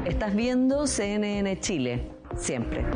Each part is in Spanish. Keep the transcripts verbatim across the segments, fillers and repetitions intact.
Estás viendo C N N Chile, siempre.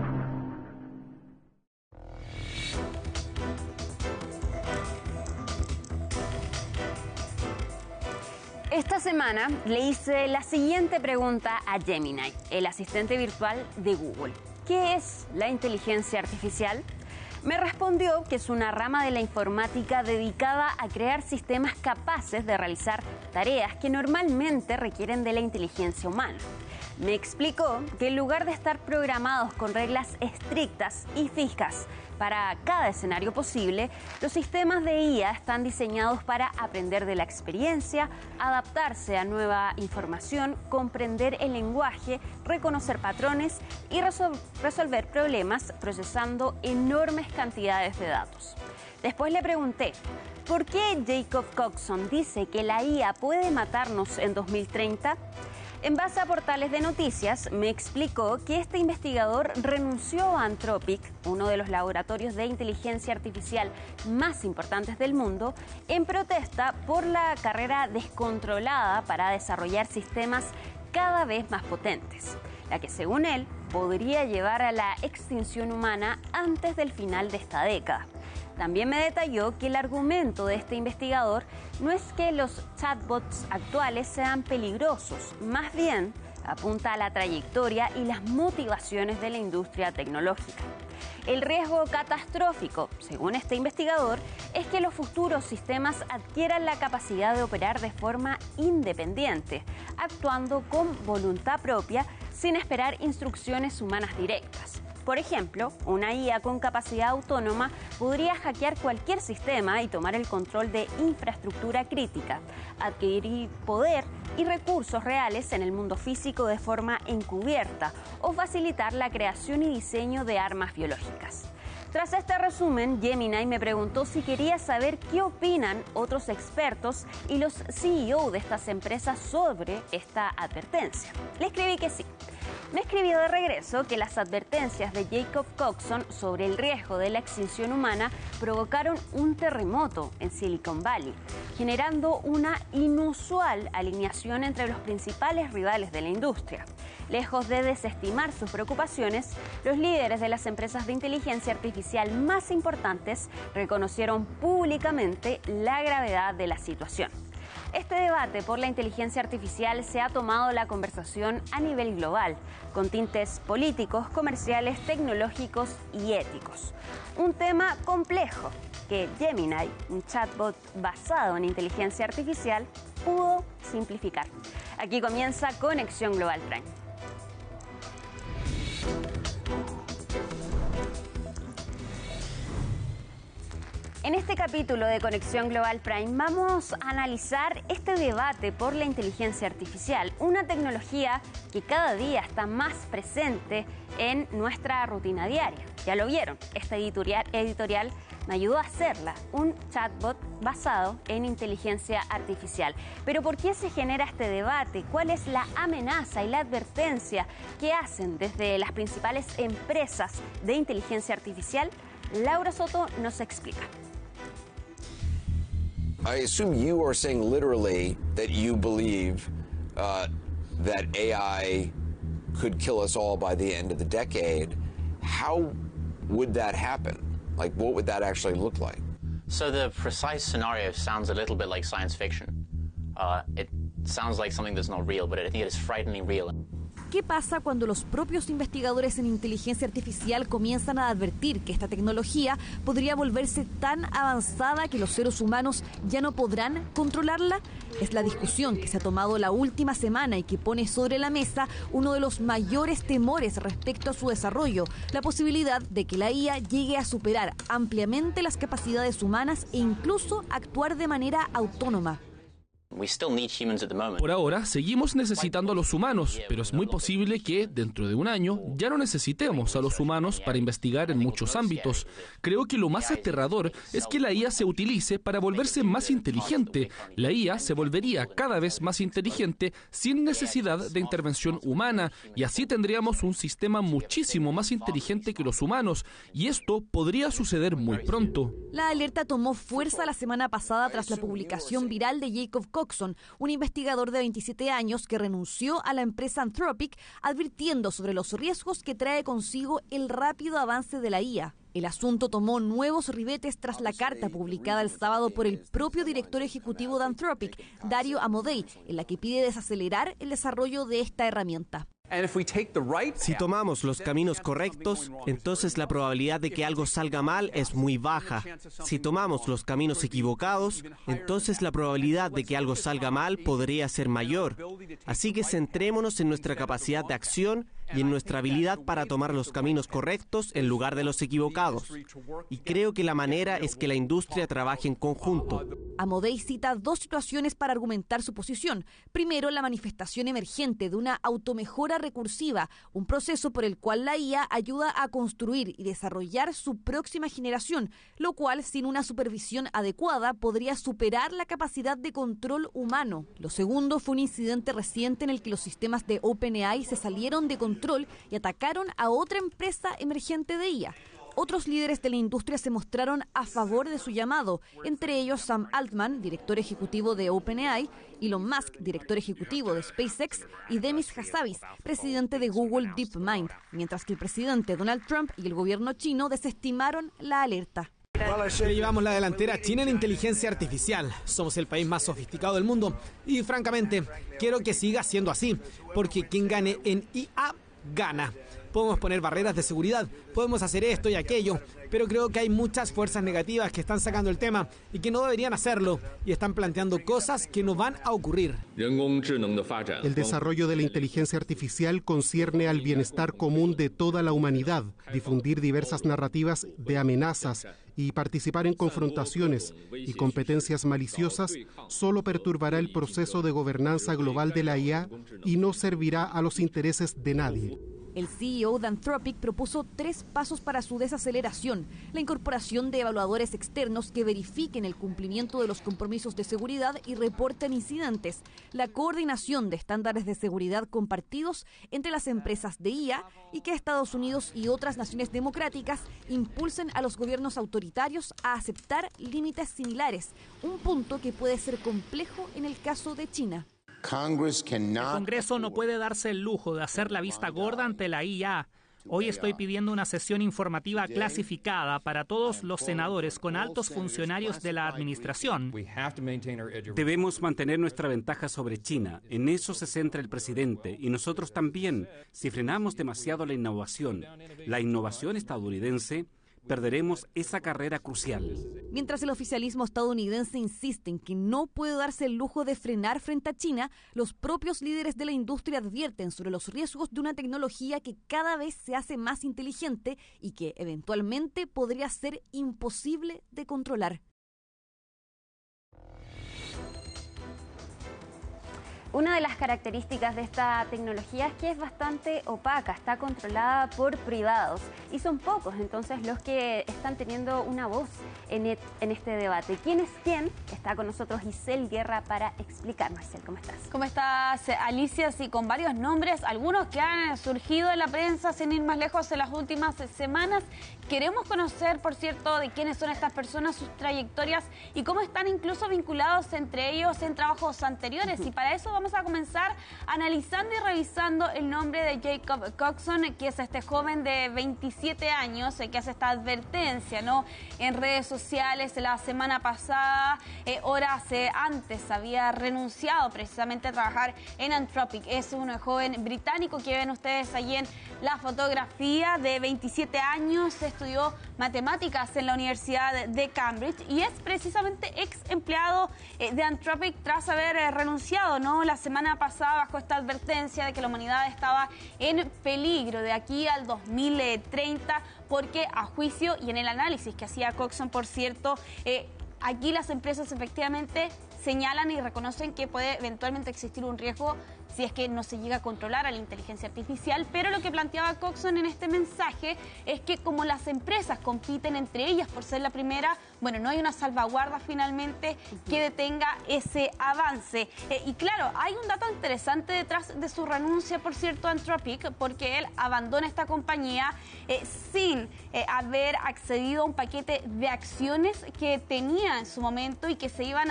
Esta semana le hice la siguiente pregunta a Gemini, el asistente virtual de Google. ¿Qué es la inteligencia artificial? Me respondió que es una rama de la informática dedicada a crear sistemas capaces de realizar tareas que normalmente requieren de la inteligencia humana. Me explicó que en lugar de estar programados con reglas estrictas y fijas para cada escenario posible, los sistemas de I A están diseñados para aprender de la experiencia, adaptarse a nueva información, comprender el lenguaje, reconocer patrones y resol- resolver problemas procesando enormes cantidades de datos. Después le pregunté, ¿por qué Jacob Coxon dice que la I A puede matarnos en dos mil treinta? En base a portales de noticias, me explicó que este investigador renunció a Anthropic, uno de los laboratorios de inteligencia artificial más importantes del mundo, en protesta por la carrera descontrolada para desarrollar sistemas cada vez más potentes, la que, según él, podría llevar a la extinción humana antes del final de esta década. También me detalló que el argumento de este investigador no es que los chatbots actuales sean peligrosos, más bien apunta a la trayectoria y las motivaciones de la industria tecnológica. El riesgo catastrófico, según este investigador, es que los futuros sistemas adquieran la capacidad de operar de forma independiente, actuando con voluntad propia sin esperar instrucciones humanas directas. Por ejemplo, una I A con capacidad autónoma podría hackear cualquier sistema y tomar el control de infraestructura crítica, adquirir poder y recursos reales en el mundo físico de forma encubierta o facilitar la creación y diseño de armas biológicas. Tras este resumen, Gemini me preguntó si quería saber qué opinan otros expertos y los C E O de estas empresas sobre esta advertencia. Le escribí que sí. Me escribió de regreso que las advertencias de Jacob Coxon sobre el riesgo de la extinción humana provocaron un terremoto en Silicon Valley, generando una inusual alineación entre los principales rivales de la industria. Lejos de desestimar sus preocupaciones, los líderes de las empresas de inteligencia artificial más importantes reconocieron públicamente la gravedad de la situación. Este debate por la inteligencia artificial se ha tomado la conversación a nivel global, con tintes políticos, comerciales, tecnológicos y éticos. Un tema complejo que Gemini, un chatbot basado en inteligencia artificial, pudo simplificar. Aquí comienza Conexión Global Prime. En este capítulo de Conexión Global Prime vamos a analizar este debate por la inteligencia artificial, una tecnología que cada día está más presente en nuestra rutina diaria. Ya lo vieron, esta editorial, editorial me ayudó a hacerla, un chatbot basado en inteligencia artificial. Pero ¿por qué se genera este debate? ¿Cuál es la amenaza y la advertencia que hacen desde las principales empresas de inteligencia artificial? Laura Soto nos explica. I assume you are saying literally that you believe uh, that A I could kill us all by the end of the decade. How would that happen? Like, what would that actually look like? So the precise scenario sounds a little bit like science fiction. Uh, it sounds like something that's not real, but I think it is frighteningly real. ¿Qué pasa cuando los propios investigadores en inteligencia artificial comienzan a advertir que esta tecnología podría volverse tan avanzada que los seres humanos ya no podrán controlarla? Es la discusión que se ha tomado la última semana y que pone sobre la mesa uno de los mayores temores respecto a su desarrollo, la posibilidad de que la I A llegue a superar ampliamente las capacidades humanas e incluso actuar de manera autónoma. Por ahora, seguimos necesitando a los humanos, pero es muy posible que, dentro de un año, ya no necesitemos a los humanos para investigar en muchos ámbitos. Creo que lo más aterrador es que la I A se utilice para volverse más inteligente. La I A se volvería cada vez más inteligente sin necesidad de intervención humana, y así tendríamos un sistema muchísimo más inteligente que los humanos, y esto podría suceder muy pronto. La alerta tomó fuerza la semana pasada tras la publicación viral de Jacob Coxon, Coxon, un investigador de veintisiete años que renunció a la empresa Anthropic, advirtiendo sobre los riesgos que trae consigo el rápido avance de la I A. El asunto tomó nuevos ribetes tras la carta publicada el sábado por el propio director ejecutivo de Anthropic, Dario Amodei, en la que pide desacelerar el desarrollo de esta herramienta. Si tomamos los caminos correctos, entonces la probabilidad de que algo salga mal es muy baja. Si tomamos los caminos equivocados, entonces la probabilidad de que algo salga mal podría ser mayor. Así que centrémonos en nuestra capacidad de acción y en nuestra habilidad para tomar los caminos correctos en lugar de los equivocados. Y creo que la manera es que la industria trabaje en conjunto. Amodei cita dos situaciones para argumentar su posición. Primero, la manifestación emergente de una automejora recursiva, un proceso por el cual la I A ayuda a construir y desarrollar su próxima generación, lo cual, sin una supervisión adecuada, podría superar la capacidad de control humano. Lo segundo fue un incidente reciente en el que los sistemas de OpenAI se salieron de control y atacaron a otra empresa emergente de I A. Otros líderes de la industria se mostraron a favor de su llamado, entre ellos Sam Altman, director ejecutivo de OpenAI, Elon Musk, director ejecutivo de SpaceX, y Demis Hassabis, presidente de Google DeepMind, mientras que el presidente Donald Trump y el gobierno chino desestimaron la alerta. Le llevamos la delantera a China en inteligencia artificial. Somos el país más sofisticado del mundo y, francamente, quiero que siga siendo así, porque quien gane en I A, gana. Podemos poner barreras de seguridad, podemos hacer esto y aquello, pero creo que hay muchas fuerzas negativas que están sacando el tema y que no deberían hacerlo y están planteando cosas que no van a ocurrir. El desarrollo de la inteligencia artificial concierne al bienestar común de toda la humanidad. Difundir diversas narrativas de amenazas y participar en confrontaciones y competencias maliciosas solo perturbará el proceso de gobernanza global de la I A y no servirá a los intereses de nadie. El C E O de Anthropic propuso tres pasos para su desaceleración: la incorporación de evaluadores externos que verifiquen el cumplimiento de los compromisos de seguridad y reporten incidentes, la coordinación de estándares de seguridad compartidos entre las empresas de I A y que Estados Unidos y otras naciones democráticas impulsen a los gobiernos autoritarios a aceptar límites similares, un punto que puede ser complejo en el caso de China. El Congreso no puede darse el lujo de hacer la vista gorda ante la I A. Hoy estoy pidiendo una sesión informativa clasificada para todos los senadores con altos funcionarios de la administración. Debemos mantener nuestra ventaja sobre China. En eso se centra el presidente y nosotros también. Si frenamos demasiado la innovación, la innovación estadounidense, perderemos esa carrera crucial. Mientras el oficialismo estadounidense insiste en que no puede darse el lujo de frenar frente a China, los propios líderes de la industria advierten sobre los riesgos de una tecnología que cada vez se hace más inteligente y que eventualmente podría ser imposible de controlar. Una de las características de esta tecnología es que es bastante opaca, está controlada por privados y son pocos entonces los que están teniendo una voz en, et, en este debate. ¿Quién es quién? Está con nosotros Isel Guerra para explicarnos. Isel, ¿cómo estás? ¿Cómo estás, Alicia? Sí, con varios nombres, algunos que han surgido en la prensa sin ir más lejos en las últimas semanas. Queremos conocer, por cierto, de quiénes son estas personas, sus trayectorias y cómo están incluso vinculados entre ellos en trabajos anteriores. Y para eso vamos a comenzar analizando y revisando el nombre de Jacob Coxon, que es este joven de veintisiete años que hace esta advertencia, ¿no?, en redes sociales. La semana pasada, eh, horas eh, antes, había renunciado precisamente a trabajar en Anthropic. Es un joven británico que ven ustedes allí en la fotografía, de veintisiete años, estudió matemáticas en la Universidad de Cambridge y es precisamente ex empleado eh, de Anthropic tras haber eh, renunciado, ¿no?, la semana pasada bajo esta advertencia de que la humanidad estaba en peligro de aquí al dos mil treinta, porque a juicio y en el análisis que hacía Coxon, por cierto, eh, aquí las empresas efectivamente señalan y reconocen que puede eventualmente existir un riesgo si es que no se llega a controlar a la inteligencia artificial, pero lo que planteaba Coxon en este mensaje es que como las empresas compiten entre ellas por ser la primera, bueno, no hay una salvaguarda finalmente que detenga ese avance. Eh, y claro, hay un dato interesante detrás de su renuncia, por cierto, a Anthropic, porque él abandona esta compañía eh, sin eh, haber accedido a un paquete de acciones que tenía en su momento y que se iban a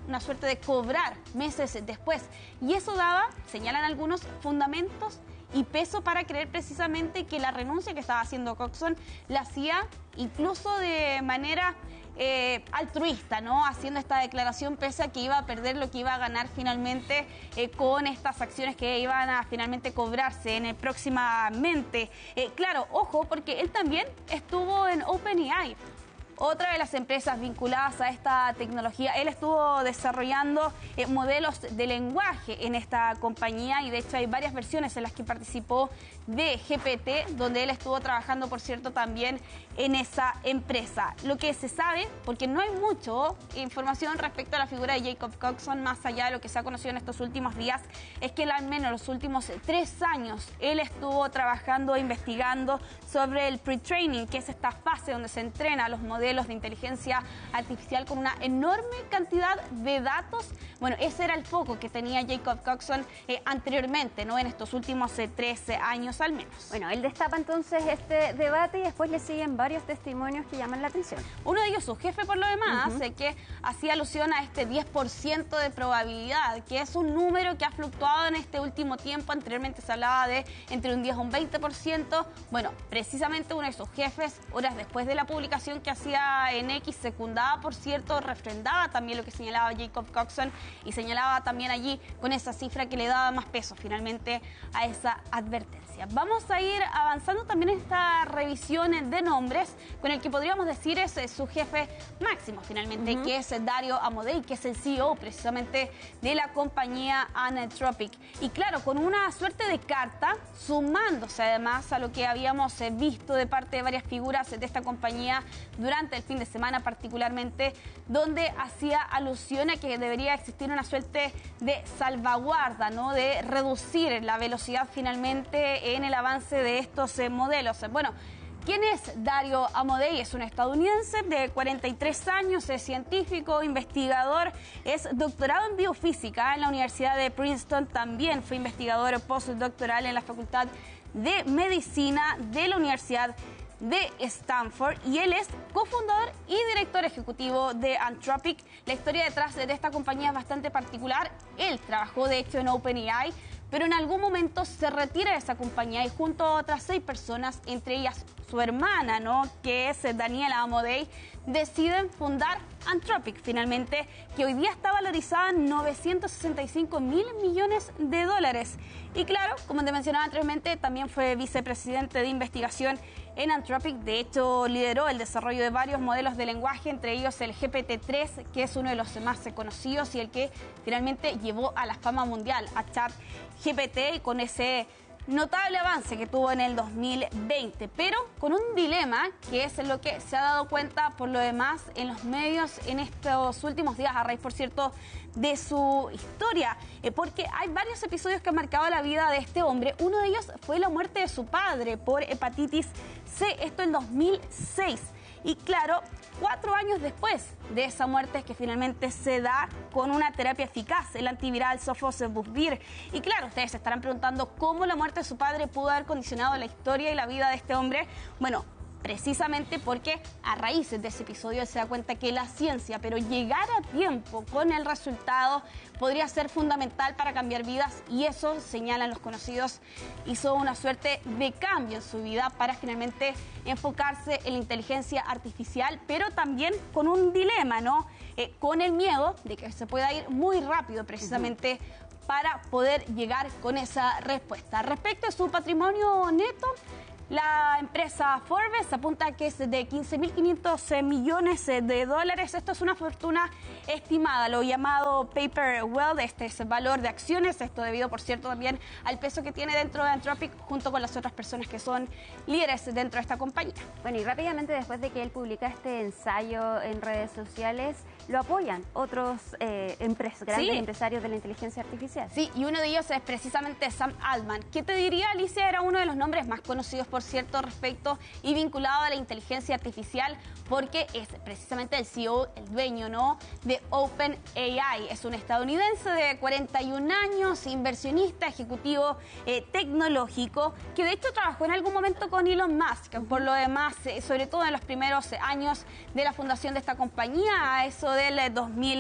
una suerte de cobrar meses después. Y eso daba, señalan algunos, fundamentos y peso para creer precisamente que la renuncia que estaba haciendo Coxon la hacía incluso de manera eh, altruista, ¿no? Haciendo esta declaración pese a que iba a perder lo que iba a ganar finalmente eh, con estas acciones que iban a finalmente cobrarse en el próximamente. Eh, claro, ojo, porque él también estuvo en OpenAI, otra de las empresas vinculadas a esta tecnología. Él estuvo desarrollando eh, modelos de lenguaje en esta compañía y de hecho hay varias versiones en las que participó de G P T, donde él estuvo trabajando, por cierto, también en esa empresa. Lo que se sabe, porque no hay mucha información respecto a la figura de Jacob Coxon, más allá de lo que se ha conocido en estos últimos días, es que al menos los últimos tres años él estuvo trabajando e investigando sobre el pre-training, que es esta fase donde se entrena a los modelos de inteligencia artificial con una enorme cantidad de datos. Bueno, ese era el foco que tenía Jacob Coxon eh, anteriormente, ¿no? En estos últimos eh, trece años al menos. Bueno, él destapa entonces este debate y después le siguen varios testimonios que llaman la atención. Uno de ellos, su jefe por lo demás, uh-huh. eh, que hacía alusión a este diez por ciento de probabilidad, que es un número que ha fluctuado en este último tiempo. Anteriormente se hablaba de entre un diez o un veinte por ciento. Bueno, precisamente uno de sus jefes, horas después de la publicación que hacía en X, secundaba, por cierto, refrendaba también lo que señalaba Jacob Coxon y señalaba también allí con esa cifra que le daba más peso finalmente a esa advertencia. Vamos a ir avanzando también en esta revisión de nombres con el que podríamos decir es su jefe máximo finalmente, uh-huh. que es Dario Amodei, que es el C E O precisamente de la compañía Anthropic. Y claro, con una suerte de carta, sumándose además a lo que habíamos visto de parte de varias figuras de esta compañía durante el fin de semana particularmente, donde hacía alusión a que debería existir una suerte de salvaguarda, ¿no? De reducir la velocidad finalmente en el avance de estos eh, modelos. Bueno, ¿quién es Dario Amodei? Es un estadounidense de cuarenta y tres años, es científico, investigador, es doctorado en biofísica en la Universidad de Princeton, también fue investigador postdoctoral en la Facultad de Medicina de la Universidad de Stanford y él es cofundador y director ejecutivo de Anthropic. La historia detrás de esta compañía es bastante particular. Él trabajó de hecho en OpenAI, pero en algún momento se retira de esa compañía y junto a otras seis personas, entre ellas su hermana, ¿no?, que es Daniela Amodei, deciden fundar Anthropic, finalmente, que hoy día está valorizada en novecientos sesenta y cinco mil millones de dólares. Y claro, como te mencionaba anteriormente, también fue vicepresidente de investigación en Anthropic. De hecho, lideró el desarrollo de varios modelos de lenguaje, entre ellos el G P T tres, que es uno de los más conocidos y el que finalmente llevó a la fama mundial a ChatGPT, y con ese notable avance que tuvo en el dos mil veinte, pero con un dilema que es lo que se ha dado cuenta por lo demás en los medios en estos últimos días, a raíz, por cierto, de su historia, eh, porque hay varios episodios que han marcado la vida de este hombre. Uno de ellos fue la muerte de su padre por hepatitis C, esto en dos mil seis. Y claro, cuatro años después de esa muerte es que finalmente se da con una terapia eficaz, el antiviral Sofosbuvir. Y claro, ustedes se estarán preguntando cómo la muerte de su padre pudo haber condicionado la historia y la vida de este hombre. Bueno, precisamente porque a raíz de ese episodio se da cuenta que la ciencia, pero llegar a tiempo con el resultado, podría ser fundamental para cambiar vidas, y eso, señalan los conocidos, hizo una suerte de cambio en su vida para finalmente enfocarse en la inteligencia artificial, pero también con un dilema, ¿no? Eh, con el miedo de que se pueda ir muy rápido precisamente uh-huh. para poder llegar con esa respuesta. Respecto a su patrimonio neto, la empresa Forbes apunta que es de quince mil quinientos millones de dólares. Esto es una fortuna estimada, lo llamado paper wealth. Este es el valor de acciones. Esto debido, por cierto, también al peso que tiene dentro de Anthropic junto con las otras personas que son líderes dentro de esta compañía. Bueno, y rápidamente después de que él publica este ensayo en redes sociales, lo apoyan otros eh, empresas, grandes sí. empresarios de la inteligencia artificial. Sí, y uno de ellos es precisamente Sam Altman. ¿Qué te diría, Alicia? Era uno de los nombres más conocidos, por cierto, respecto y vinculado a la inteligencia artificial, porque es precisamente el C E O, el dueño, ¿no?, de OpenAI. Es un estadounidense de cuarenta y un años, inversionista, ejecutivo eh, tecnológico, que de hecho trabajó en algún momento con Elon Musk. Por lo demás, eh, sobre todo en los primeros años de la fundación de esta compañía, a eso del dos mil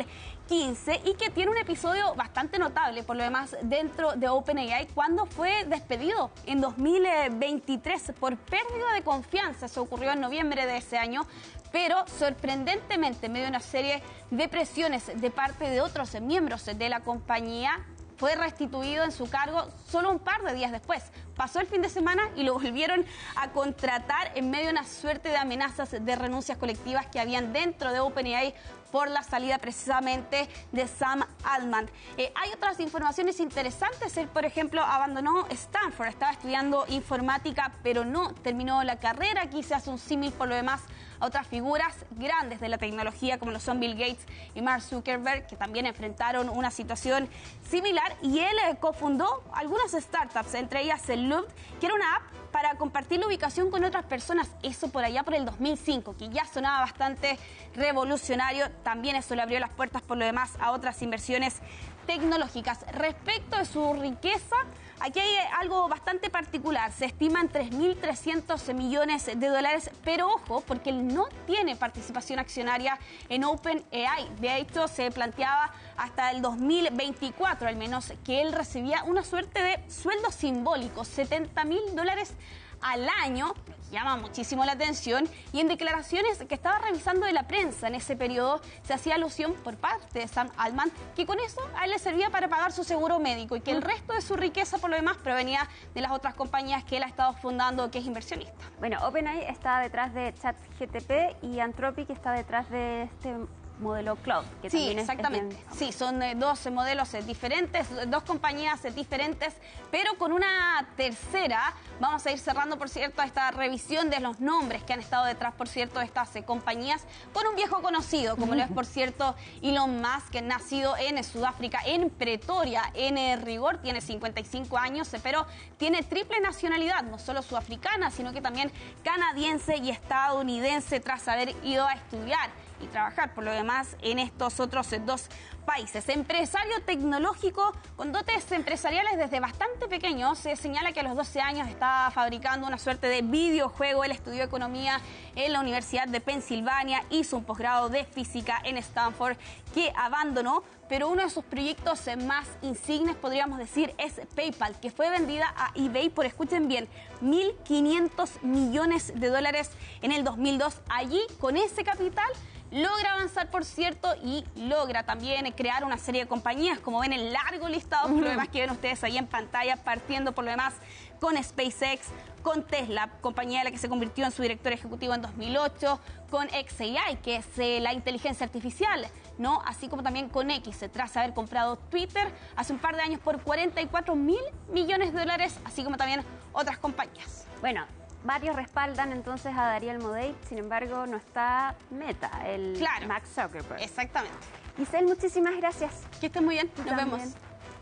quince y que tiene un episodio bastante notable, por lo demás, dentro de OpenAI, cuando fue despedido en dos mil veintitrés por pérdida de confianza. Eso ocurrió en noviembre de ese año, pero sorprendentemente, en medio de una serie de presiones de parte de otros miembros de la compañía, fue restituido en su cargo solo un par de días después. Pasó el fin de semana y lo volvieron a contratar en medio de una suerte de amenazas de renuncias colectivas que habían dentro de OpenAI por la salida precisamente de Sam Altman. Eh, hay otras informaciones interesantes. Él, por ejemplo, abandonó Stanford, estaba estudiando informática, pero no terminó la carrera. Aquí se hace un símil por lo demás a otras figuras grandes de la tecnología, como lo son Bill Gates y Mark Zuckerberg, que también enfrentaron una situación similar. Y él eh, cofundó algunas startups, entre ellas el Loop, que era una app para compartir la ubicación con otras personas. Eso por allá por el dos mil cinco, que ya sonaba bastante revolucionario. También eso le abrió las puertas por lo demás a otras inversiones tecnológicas. Respecto de su riqueza, aquí hay algo bastante particular. Se estiman tres mil trescientos millones de dólares, pero ojo, porque él no tiene participación accionaria en OpenAI. De hecho, se planteaba hasta el dos mil veinticuatro, al menos, que él recibía una suerte de sueldo simbólico, setenta mil dólares al año. Llama muchísimo la atención, y en declaraciones que estaba revisando de la prensa en ese periodo se hacía alusión por parte de Sam Altman que con eso a él le servía para pagar su seguro médico y que el resto de su riqueza por lo demás provenía de las otras compañías que él ha estado fundando, que es inversionista. Bueno, OpenAI está detrás de ChatGPT y Anthropic está detrás de este modelo Cloud, que sí, también es, exactamente. Es bien... Sí, son eh, dos eh, modelos eh, diferentes, dos compañías eh, diferentes, pero con una tercera. Vamos a ir cerrando, por cierto, esta revisión de los nombres que han estado detrás, por cierto, de estas eh, compañías, con un viejo conocido, como lo es, por cierto, Elon Musk, que nacido en eh, Sudáfrica, en Pretoria, en eh, rigor, tiene cincuenta y cinco años, eh, pero tiene triple nacionalidad, no solo sudafricana, sino que también canadiense y estadounidense, tras haber ido a estudiar y trabajar por lo demás en estos otros dos países. Empresario tecnológico con dotes empresariales desde bastante pequeño. Se señala que a los doce años estaba fabricando una suerte de videojuego. Él estudió economía en la Universidad de Pensilvania, hizo un posgrado de física en Stanford que abandonó, pero uno de sus proyectos más insignes, podríamos decir, es PayPal, que fue vendida a eBay por, escuchen bien, mil quinientos millones de dólares en el dos mil dos. Allí, con ese capital, logra avanzar, por cierto, y logra también crear una serie de compañías, como ven el largo listado, por lo demás que ven ustedes ahí en pantalla, partiendo por lo demás con SpaceX, con Tesla, compañía de la que se convirtió en su director ejecutivo en dos mil ocho, con xAI, que es eh, la inteligencia artificial, ¿no? Así como también con X, tras haber comprado Twitter hace un par de años por cuarenta y cuatro mil millones de dólares, así como también otras compañías. Bueno, varios respaldan entonces a Dariel Modei, sin embargo no está Meta, el claro, Mark Zuckerberg. Exactamente. Giselle, muchísimas gracias. Que estén muy bien, nos También. vemos.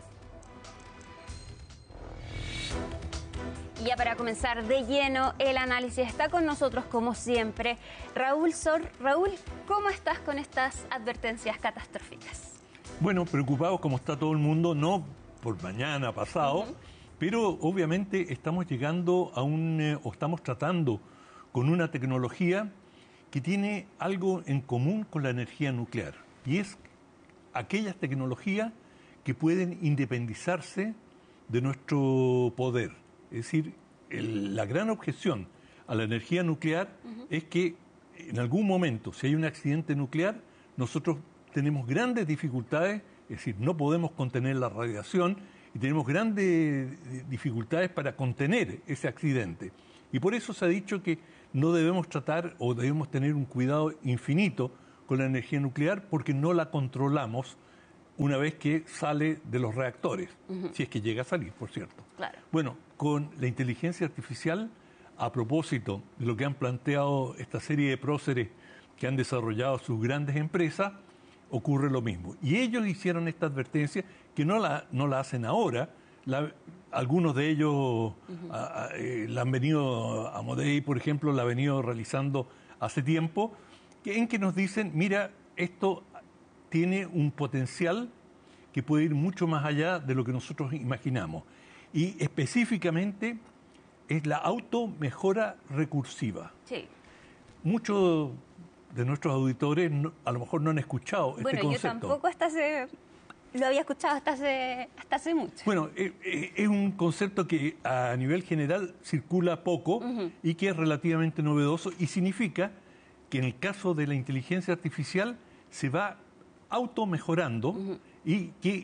Y ya para comenzar de lleno el análisis, está con nosotros como siempre Raúl Sor. Raúl, ¿cómo estás con estas advertencias catastróficas? Bueno, preocupado como está todo el mundo, no por mañana, pasado, uh-huh. pero obviamente estamos llegando a un, eh, o estamos tratando con una tecnología que tiene algo en común con la energía nuclear, y es aquellas tecnologías que pueden independizarse de nuestro poder. Es decir, el, la gran objeción a la energía nuclear uh-huh. es que en algún momento, si hay un accidente nuclear, nosotros tenemos grandes dificultades, es decir, no podemos contener la radiación y tenemos grandes dificultades para contener ese accidente. Y por eso se ha dicho que no debemos tratar o debemos tener un cuidado infinito con la energía nuclear porque no la controlamos una vez que sale de los reactores, uh-huh. si es que llega a salir, por cierto. Claro. Bueno, con la inteligencia artificial, a propósito de lo que han planteado esta serie de próceres que han desarrollado sus grandes empresas, ocurre lo mismo. Y ellos hicieron esta advertencia, que no la, no la hacen ahora, la, algunos de ellos uh-huh. a, a, eh, la han venido, a Modei, por ejemplo, la ha venido realizando hace tiempo, que, en que nos dicen, mira, esto tiene un potencial que puede ir mucho más allá de lo que nosotros imaginamos. Y específicamente es la automejora recursiva. Sí. Muchos de nuestros auditores no, a lo mejor no han escuchado bueno, este concepto. Bueno, yo tampoco hasta hace, lo había escuchado hasta hace, hasta hace mucho. Bueno, eh, eh, es un concepto que a nivel general circula poco uh-huh. y que es relativamente novedoso y significa que en el caso de la inteligencia artificial se va automejorando uh-huh. y que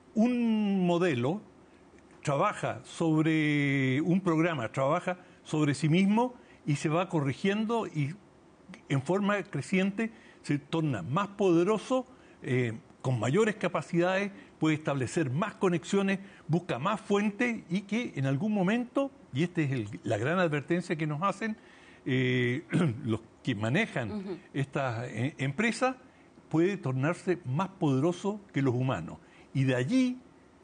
un modelo trabaja sobre un programa, trabaja sobre sí mismo y se va corrigiendo y en forma creciente se torna más poderoso, eh, con mayores capacidades, puede establecer más conexiones, busca más fuentes y que en algún momento, y esta es el, la gran advertencia que nos hacen eh, los que manejan uh-huh. estas eh, empresas, puede tornarse más poderoso que los humanos. Y de allí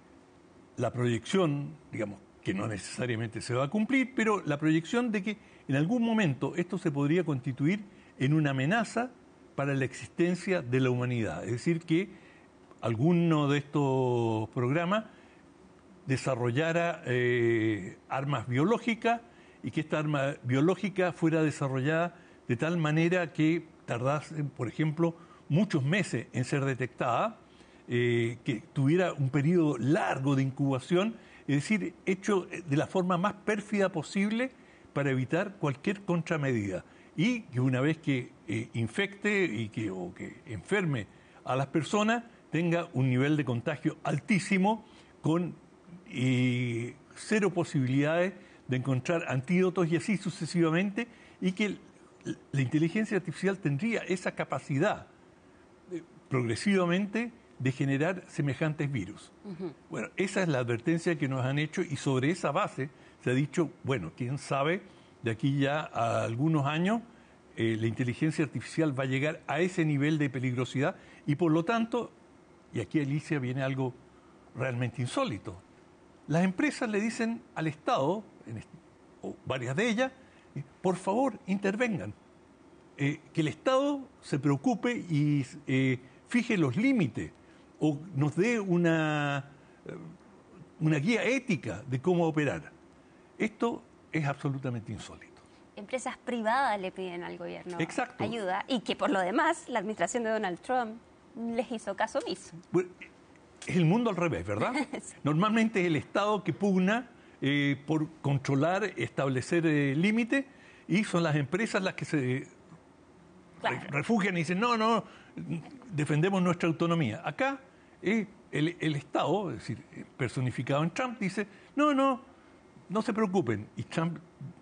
la proyección, digamos, que no necesariamente se va a cumplir, pero la proyección de que en algún momento esto se podría constituir en una amenaza para la existencia de la humanidad. Es decir, que alguno de estos programas desarrollara eh, armas biológicas y que esta arma biológica fuera desarrollada de tal manera que tardase, por ejemplo, muchos meses en ser detectada, eh, que tuviera un periodo largo de incubación, es decir, hecho de la forma más pérfida posible para evitar cualquier contramedida. Y que una vez que eh, infecte y que, o que enferme a las personas, tenga un nivel de contagio altísimo con eh, cero posibilidades de encontrar antídotos y así sucesivamente, y que la inteligencia artificial tendría esa capacidad eh, progresivamente de generar semejantes virus. Uh-huh. Bueno, esa es la advertencia que nos han hecho y sobre esa base se ha dicho, bueno, quién sabe, de aquí ya a algunos años eh, la inteligencia artificial va a llegar a ese nivel de peligrosidad y por lo tanto, y aquí Alicia viene algo realmente insólito, las empresas le dicen al Estado, en este, o varias de ellas, eh, por favor intervengan, eh, que el Estado se preocupe y eh, fije los límites o nos dé una, una guía ética de cómo operar. Esto es absolutamente insólito. Empresas privadas le piden al gobierno Exacto. ayuda y que por lo demás la administración de Donald Trump les hizo caso omiso. Bueno, es el mundo al revés, ¿verdad? Sí. Normalmente es el Estado que pugna eh, por controlar, establecer eh, límites y son las empresas las que se claro. re refugian y dicen, no, no, defendemos nuestra autonomía. Acá eh, el, el Estado, es decir, personificado en Trump, dice, no, no, no se preocupen. Y Trump,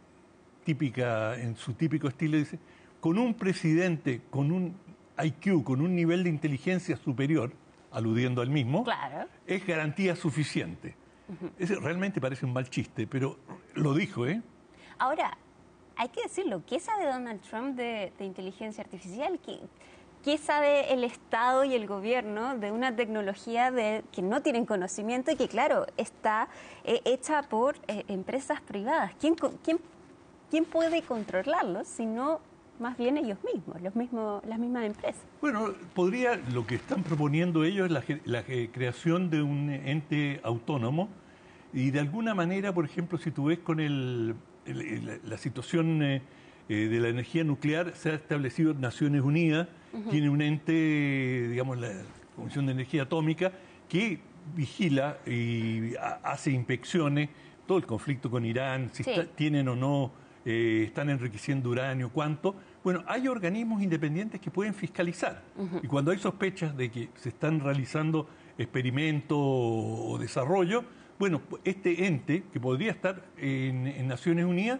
típica, en su típico estilo, dice, con un presidente, con un I Q, con un nivel de inteligencia superior, aludiendo al mismo, claro. es garantía suficiente. Uh-huh. Ese realmente parece un mal chiste, pero lo dijo, ¿eh? Ahora, hay que decirlo, ¿qué sabe Donald Trump de, de inteligencia artificial? ¿Qué, ¿Qué sabe el Estado y el gobierno de una tecnología de, que no tienen conocimiento y que, claro, está eh, hecha por eh, empresas privadas? ¿Quién, quién, ¿Quién puede controlarlos si no más bien ellos mismos, los mismos, las mismas empresas? Bueno, podría, lo que están proponiendo ellos es la, la creación de un ente autónomo y de alguna manera, por ejemplo, si tú ves con el, el, la situación eh, de la energía nuclear, se ha establecido Naciones Unidas, uh-huh. tiene un ente, digamos, la Comisión de Energía Atómica, que vigila y hace inspecciones, todo el conflicto con Irán, si sí. está, tienen o no, eh, están enriqueciendo uranio, cuánto. Bueno, hay organismos independientes que pueden fiscalizar. Uh-huh. Y cuando hay sospechas de que se están realizando experimentos o desarrollo, bueno, este ente, que podría estar en, en Naciones Unidas,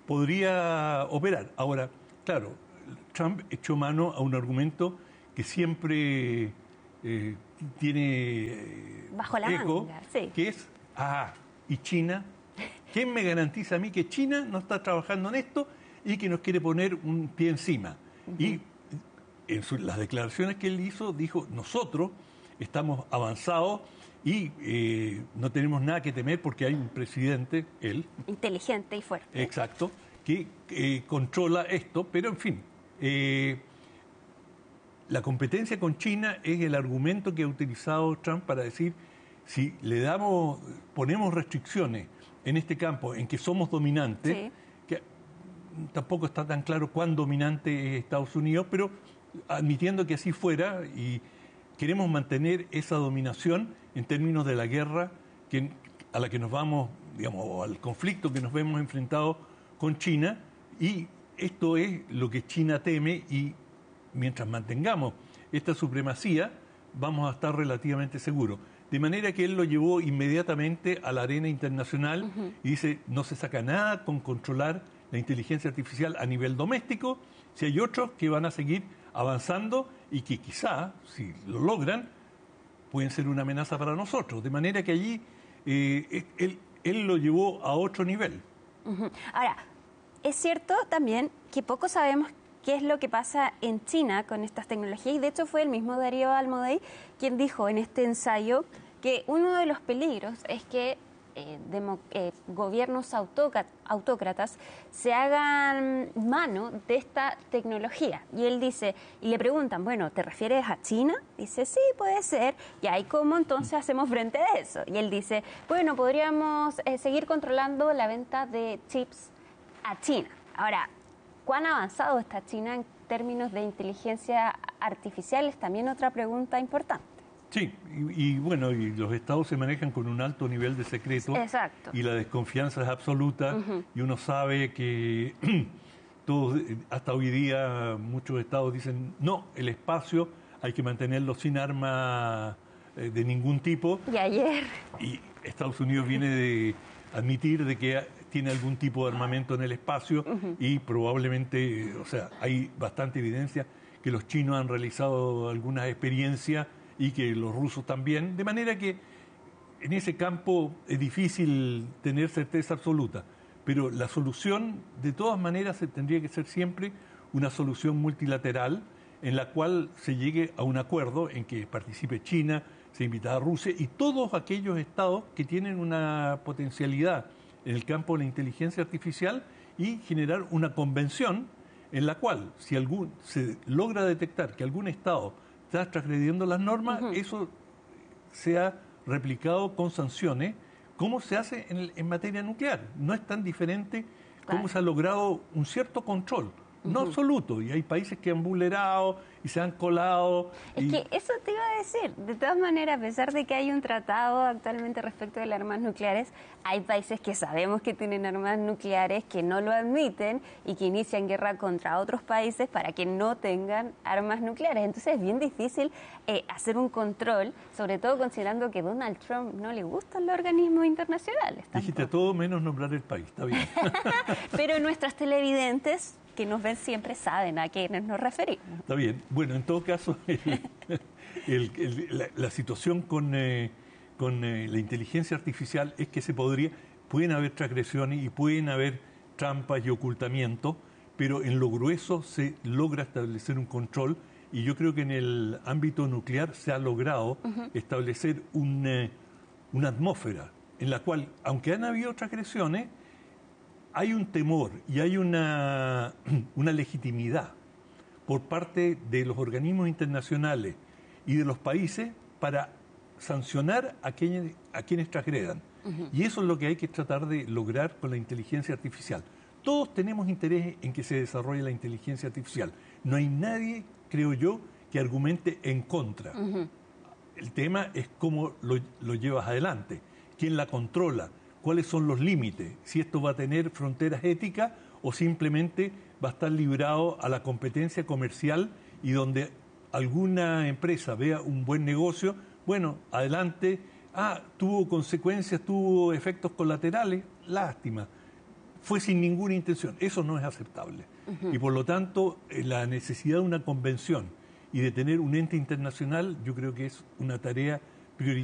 podría operar. Ahora, claro, Trump echó mano a un argumento que siempre eh, tiene eh, bajo la eco, manga, sí. que es, ah, ¿y China? ¿Quién me garantiza a mí que China no está trabajando en esto y que nos quiere poner un pie encima? Uh-huh. Y en su, las declaraciones que él hizo, dijo, nosotros estamos avanzados y eh, no tenemos nada que temer porque hay un presidente, él... inteligente y fuerte. Exacto, que eh, controla esto, pero en fin, eh, la competencia con China es el argumento que ha utilizado Trump para decir, si le damos, ponemos restricciones en este campo en que somos dominantes, sí. que tampoco está tan claro cuán dominante es Estados Unidos, pero admitiendo que así fuera, y queremos mantener esa dominación en términos de la guerra que, a la que nos vamos, digamos, o al conflicto que nos vemos enfrentados con China, y esto es lo que China teme, y mientras mantengamos esta supremacía vamos a estar relativamente seguros. De manera que él lo llevó inmediatamente a la arena internacional uh-huh. y dice, no se saca nada con controlar la inteligencia artificial a nivel doméstico, si hay otros que van a seguir avanzando y que quizá, si lo logran, pueden ser una amenaza para nosotros. De manera que allí eh, él, él lo llevó a otro nivel. Uh-huh. Ahora, es cierto también que poco sabemos qué es lo que pasa en China con estas tecnologías, y de hecho fue el mismo Darío Almodei quien dijo en este ensayo que uno de los peligros es que eh, demo, eh, gobiernos autócratas se hagan mano de esta tecnología. Y él dice, y le preguntan, bueno, ¿te refieres a China? Dice, sí, puede ser. ¿Y ahí cómo entonces hacemos frente a eso? Y él dice, bueno, podríamos eh, seguir controlando la venta de chips a China. Ahora, ¿cuán avanzado está China en términos de inteligencia artificial? Es también otra pregunta importante. Sí, y, y bueno, y los estados se manejan con un alto nivel de secreto. Exacto. Y la desconfianza es absoluta. Uh-huh. Y uno sabe que todos, hasta hoy día muchos estados dicen, no, el espacio hay que mantenerlo sin armas eh, de ningún tipo. Y ayer. Y Estados Unidos viene de admitir de que tiene algún tipo de armamento en el espacio uh-huh. y probablemente, o sea, hay bastante evidencia que los chinos han realizado algunas experiencias y que los rusos también, de manera que en ese campo es difícil tener certeza absoluta, pero la solución de todas maneras tendría que ser siempre una solución multilateral en la cual se llegue a un acuerdo en que participe China, se invita a Rusia y todos aquellos estados que tienen una potencialidad en el campo de la inteligencia artificial, y generar una convención en la cual, si algún se logra detectar que algún estado está transgrediendo las normas, uh-huh. eso sea replicado con sanciones, como se hace en, el, en materia nuclear. No es tan diferente claro. como se ha logrado un cierto control. No uh-huh. absoluto, y hay países que han vulnerado y se han colado. Es y... que eso te iba a decir, de todas maneras, a pesar de que hay un tratado actualmente respecto de las armas nucleares, hay países que sabemos que tienen armas nucleares, que no lo admiten y que inician guerra contra otros países para que no tengan armas nucleares. Entonces es bien difícil eh, hacer un control, sobre todo considerando que Donald Trump no le gustan los organismos internacionales. Tampoco. Dijiste todo menos nombrar el país, está bien. Pero nuestras televidentes que nos ven siempre saben a quiénes nos referimos. Está bien. Bueno, en todo caso, el, el, el, la, la situación con, eh, con eh, la inteligencia artificial es que se podría, pueden haber transgresiones y pueden haber trampas y ocultamientos, pero en lo grueso se logra establecer un control, y yo creo que en el ámbito nuclear se ha logrado uh-huh. establecer un, eh, una atmósfera en la cual, aunque han habido transgresiones, hay un temor y hay una, una legitimidad por parte de los organismos internacionales y de los países para sancionar a quienes, a quienes transgredan. Uh-huh. Y eso es lo que hay que tratar de lograr con la inteligencia artificial. Todos tenemos interés en que se desarrolle la inteligencia artificial. No hay nadie, creo yo, que argumente en contra. Uh-huh. El tema es cómo lo, lo llevas adelante, quién la controla, cuáles son los límites, si esto va a tener fronteras éticas o simplemente va a estar librado a la competencia comercial, y donde alguna empresa vea un buen negocio, bueno, adelante, ah, tuvo consecuencias, tuvo efectos colaterales, lástima, fue sin ninguna intención, eso no es aceptable. Uh-huh. Y por lo tanto, la necesidad de una convención y de tener un ente internacional, yo creo que es una tarea prioritaria.